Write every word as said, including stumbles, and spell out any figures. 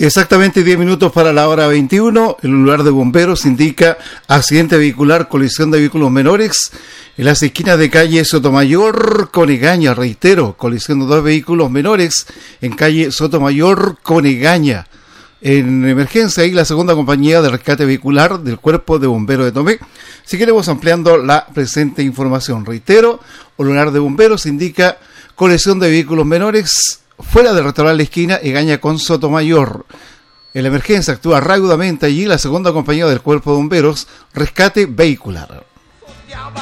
Exactamente diez minutos para la hora veintiuno. El lugar de bomberos indica accidente vehicular, colisión de vehículos menores en las esquinas de calle Sotomayor con Egaña. Reitero, colisión de dos vehículos menores en calle Sotomayor con Egaña. En emergencia, ahí la segunda compañía de rescate vehicular del Cuerpo de Bomberos de Tomé. Si queremos ampliando la presente información, reitero, el lugar de bomberos indica colisión de vehículos menores fuera del restaurante La Esquina, Egaña con Sotomayor. En la emergencia actúa rápidamente allí la segunda compañía del Cuerpo de Bomberos, rescate vehicular.